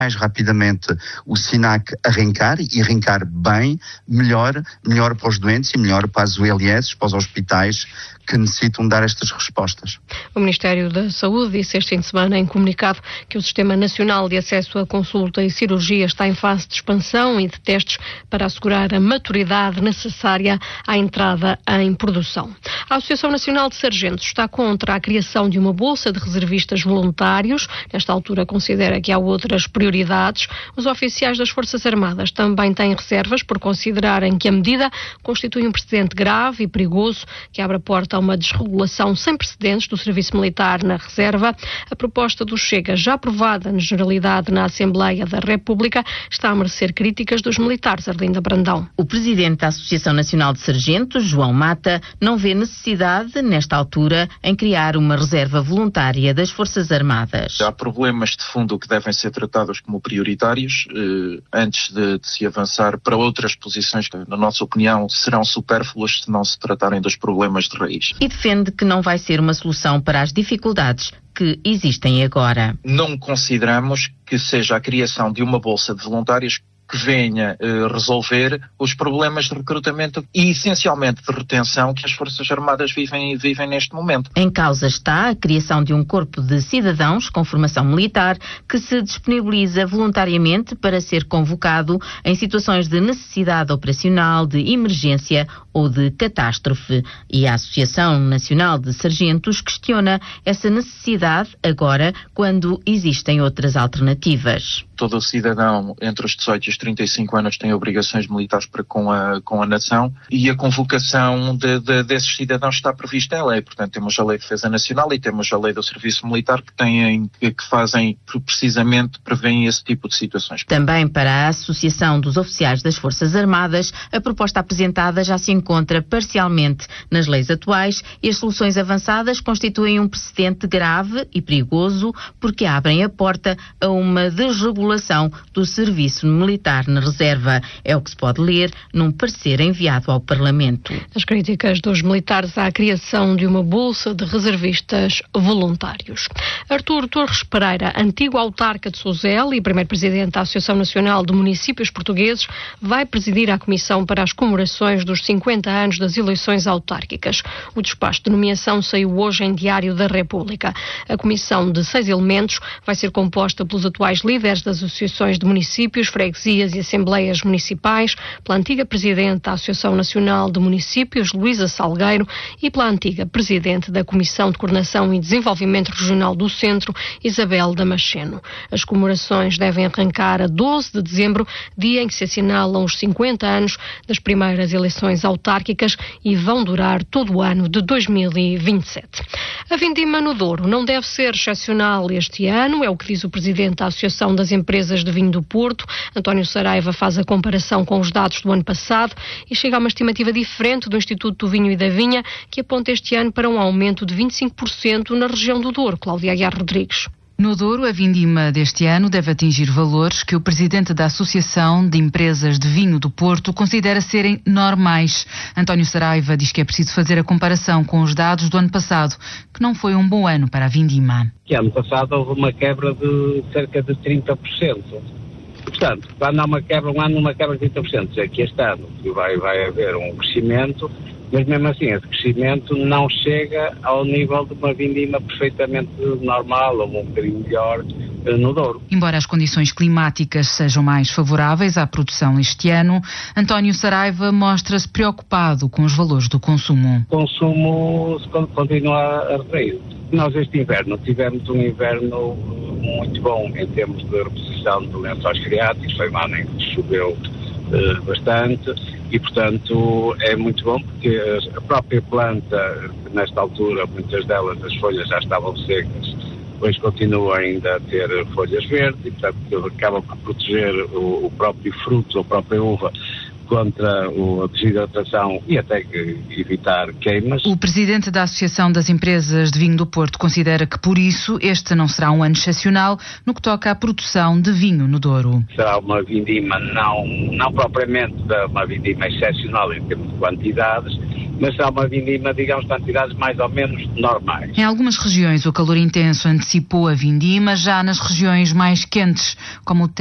mais rapidamente o SINAC arrancar e arrancar bem, melhor para os doentes e melhor para as ULS, para os hospitais que necessitam dar estas respostas. O Ministério da Saúde disse este fim de semana em comunicado que o Sistema Nacional de Acesso à Consulta e Cirurgia está em fase de expansão e de testes para assegurar a maturidade necessária à entrada em produção. A Associação Nacional de Sargentos está contra a criação de uma bolsa de reservistas voluntários. Nesta altura considera que há outras prioridades. Os oficiais das Forças Armadas também têm reservas por considerarem que a medida constitui um precedente grave e perigoso que abre a porta a uma desregulação sem precedentes do serviço militar na reserva. A proposta do Chega, já aprovada na generalidade na Assembleia da República, está a merecer críticas dos militares. Arlinda Brandão. O presidente da Associação Nacional de Sargentos, João Mata, não vê necessidade, nesta altura, em criar uma reserva voluntária das Forças Armadas. Há problemas de fundo que devem ser tratados como prioritários antes de se avançar para outras posições que, na nossa opinião, serão supérfluas se não se tratarem dos problemas de raiz. E defende que não vai ser uma solução para as dificuldades que existem agora. Não consideramos que seja a criação de uma bolsa de voluntários que venha resolver os problemas de recrutamento e, essencialmente, de retenção que as Forças Armadas vivem neste momento. Em causa está a criação de um corpo de cidadãos com formação militar que se disponibiliza voluntariamente para ser convocado em situações de necessidade operacional, de emergência ou de catástrofe. E a Associação Nacional de Sargentos questiona essa necessidade agora, quando existem outras alternativas. Todo o cidadão entre os 18 e os 35 anos tem obrigações militares para com a nação e a convocação desses cidadãos está prevista em lei. Portanto, temos a Lei de Defesa Nacional e temos a Lei do Serviço Militar que fazem, precisamente, prevêem esse tipo de situações. Também para a Associação dos Oficiais das Forças Armadas, a proposta apresentada já se encontra parcialmente nas leis atuais e as soluções avançadas constituem um precedente grave e perigoso porque abrem a porta a uma desregulação do serviço militar na reserva. É o que se pode ler num parecer enviado ao Parlamento. As críticas dos militares à criação de uma bolsa de reservistas voluntários. Artur Torres Pereira, antigo autarca de Sousel e primeiro presidente da Associação Nacional de Municípios Portugueses, vai presidir a Comissão para as comemorações dos 50 anos das eleições autárquicas. O despacho de nomeação saiu hoje em Diário da República. A comissão de 6 elementos vai ser composta pelos atuais líderes das associações de municípios, freguesias e assembleias municipais, pela antiga presidente da Associação Nacional de Municípios, Luísa Salgueiro, e pela antiga presidente da Comissão de Coordenação e Desenvolvimento Regional do Centro, Isabel Damasceno. As comemorações devem arrancar a 12 de dezembro, dia em que se assinalam os 50 anos das primeiras eleições autárquicas e vão durar todo o ano de 2027. A vindima no Douro não deve ser excepcional este ano, é o que diz o presidente da Associação das Empresas de Vinho do Porto. António Saraiva faz a comparação com os dados do ano passado e chega a uma estimativa diferente do Instituto do Vinho e da Vinha, que aponta este ano para um aumento de 25% na região do Douro. Cláudia Aguiar Rodrigues. No Douro, a vindima deste ano deve atingir valores que o presidente da Associação de Empresas de Vinho do Porto considera serem normais. António Saraiva diz que é preciso fazer a comparação com os dados do ano passado, que não foi um bom ano para a vindima. Que ano passado houve uma quebra de cerca de 30%. Portanto, quando há uma quebra, um ano uma quebra de 30%. É que este ano vai haver um crescimento, mas mesmo assim esse crescimento não chega ao nível de uma vindima perfeitamente normal ou um bocadinho melhor no Douro. Embora as condições climáticas sejam mais favoráveis à produção este ano, António Saraiva mostra-se preocupado com os valores do consumo. O consumo continua a retrair. Nós este inverno tivemos um inverno muito bom em termos de reposição de lençóis freáticos, foi um ano em que choveu bastante e, portanto, é muito bom porque a própria planta, nesta altura, muitas delas as folhas já estavam secas, depois continua ainda a ter folhas verdes e, portanto, acaba por proteger o próprio fruto, a própria uva, contra a desidratação e até evitar queimas. O presidente da Associação das Empresas de Vinho do Porto considera que, por isso, este não será um ano excepcional no que toca à produção de vinho no Douro. Será uma vindima não propriamente uma vindima excepcional em termos de quantidades, mas será uma vindima, digamos, quantidades mais ou menos normais. Em algumas regiões o calor intenso antecipou a vindima, já nas regiões mais quentes, como o